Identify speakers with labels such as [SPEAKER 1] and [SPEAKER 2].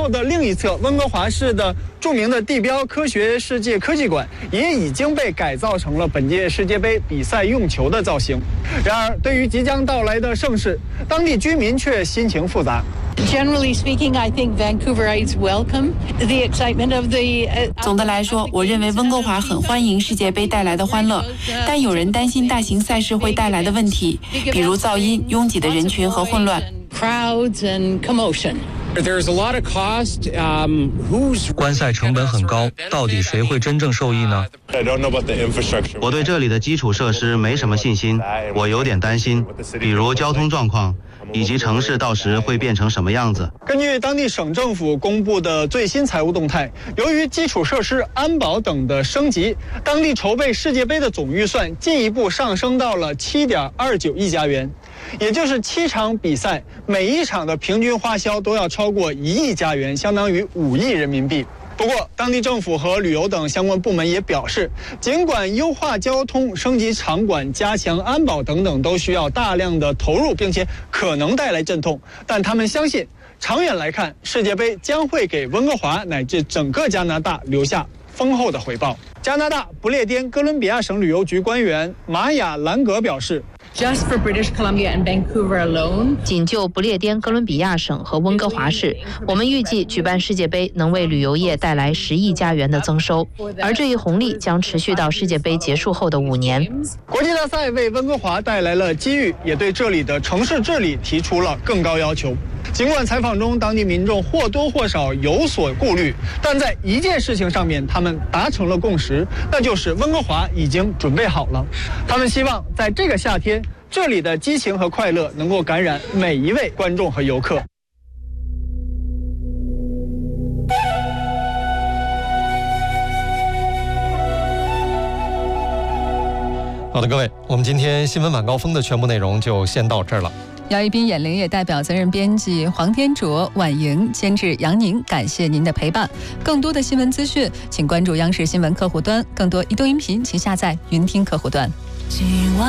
[SPEAKER 1] 道的另一侧，温哥华市的著名的地标科学世界科技馆也已经被改造成了本届世界杯比赛用球的造型。然而，对于即将到来的盛事，当地居民却心情复杂。
[SPEAKER 2] Generally speaking, I think Vancouverites welcome the excitement of the.
[SPEAKER 3] 总的来说，我认为温哥华很欢迎世界杯带来的欢乐，但有人担心大型赛事会带来的问题，比如噪音、拥挤的人群和混乱。
[SPEAKER 2] Crowds and commotion.
[SPEAKER 4] There's a lot of cost. Who's
[SPEAKER 5] 观赛成本很高，到底谁会真正受益呢？
[SPEAKER 6] 我对这里的基础设施没什么信心，我有点担心，比如交通状况，以及城市到时会变成什么样子。
[SPEAKER 1] 根据当地省政府公布的最新财务动态，由于基础设施、安保等的升级，当地筹备世界杯的总预算进一步上升到了7.29亿加元，也就是7场比赛，每一场的平均花销都要超过1亿加元，相当于5亿人民币。不过，当地政府和旅游等相关部门也表示，尽管优化交通、升级场馆、加强安保等等都需要大量的投入，并且可能带来阵痛，但他们相信，长远来看，世界杯将会给温哥华乃至整个加拿大留下丰厚的回报。加拿大不列颠哥伦比亚省旅游局官员玛雅·兰格表示。
[SPEAKER 7] Just for British Columbia and Vancouver alone，
[SPEAKER 8] 仅就不列颠哥伦比亚省和温哥华市，我们预计举办世界杯能为旅游业带来10亿加元的增收，而这一红利将持续到世界杯结束后的5年。
[SPEAKER 1] 国际大赛为温哥华带来了机遇，也对这里的城市治理提出了更高要求。尽管采访中当地民众或多或少有所顾虑，但在一件事情上面他们达成了共识，那就是温哥华已经准备好了。他们希望在这个夏天，这里的激情和快乐能够感染每一位观众和游客。
[SPEAKER 9] 好的，各位，我们今天新闻晚高峰的全部内容就先到这儿了。
[SPEAKER 10] 姚一斌、演灵也代表责任编辑黄天卓、婉莹，监制杨宁，感谢您的陪伴。更多的新闻资讯，请关注央视新闻客户端；更多移动音频，请下载云听客户端。